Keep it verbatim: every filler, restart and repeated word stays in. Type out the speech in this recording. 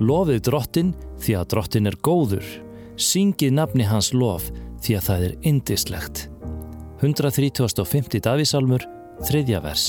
Lofið Drottinn því að Drottinn er góður. Syngið nafni hans lof því að það er yndislegt. hundrað þrítugasta og fimmti Davíðsálmur, þriðja vers.